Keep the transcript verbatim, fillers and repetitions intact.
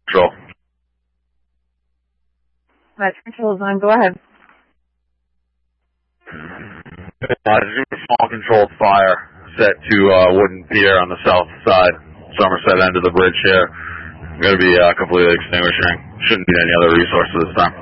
Control. Metro Control is on. Go ahead. Uh, there's a small controlled fire set to uh, Wooden Pier on the south side, Somerset end of the bridge here. I'm going to be uh, completely extinguishing. Shouldn't need any other resources this time.